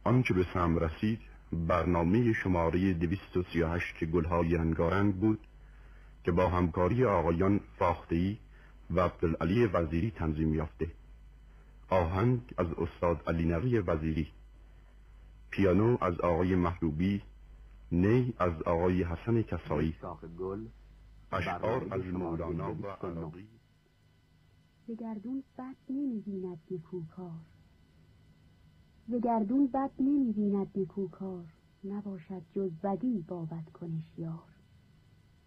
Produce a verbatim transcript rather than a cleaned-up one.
آنچه به سم رسید برنامه شماره دویست و سی و هشت گلهای رنگارنگ بود که با همکاری آقایان فاخته‌ای و عبدالعلی وزیری تنظیم یافته. آهنگ از استاد علی نقی وزیری، پیانو از آقای محبوبی، نی از آقای حسن کسایی، اشعار از مولانا و عراقی. به گردون بد نمی بیند نیکوکار، به گردون بد نمی بیند نیکوکار، نباشد جز بدی بابت کنش یار.